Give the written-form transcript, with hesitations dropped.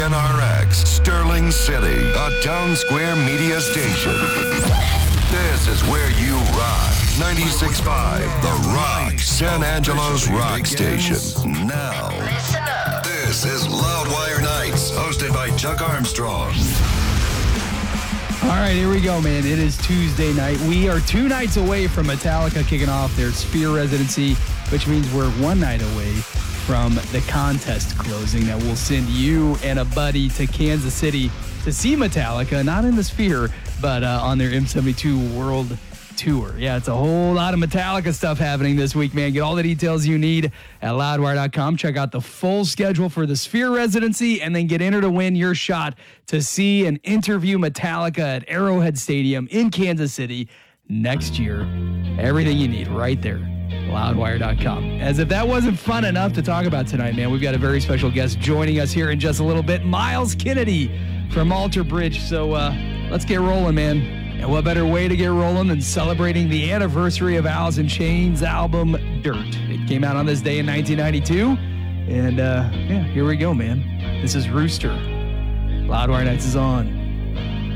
NRX, Sterling City, a Town Square media station. This is where you rock. 96.5, The Rock, San Angelo's rock station. Now, Listen up. this is Loudwire Nights, hosted by Chuck Armstrong. All right, here we go, man. It is Tuesday night. We are 2 nights away from Metallica kicking off their Sphere residency, which means we're 1 night away from the contest closing that will send you and a buddy to Kansas City to see Metallica, not in the Sphere, but on their M72 World Tour. Yeah, it's a whole lot of Metallica stuff happening this week, man. Get all the details you need at loudwire.com. Check out the full schedule for the Sphere residency, and then get entered to win your shot to see and interview Metallica at Arrowhead Stadium in Kansas City next year. Everything you need right there. Loudwire.com. As if that wasn't fun enough to talk about tonight, man, we've got a very special guest joining us here in just a little bit, Miles Kennedy from Alter Bridge. So let's get rolling, man. And what better way to get rolling than celebrating the anniversary of Alice in Chains' album, Dirt. It came out on this day in 1992. And yeah, here we go, man. This is Rooster. Loudwire Nights is on.